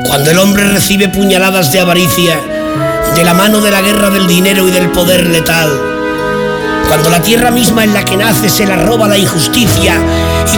Cuando el hombre recibe puñaladas de avaricia, de la mano de la guerra del dinero y del poder letal, cuando la tierra misma en la que nace se la roba la injusticia y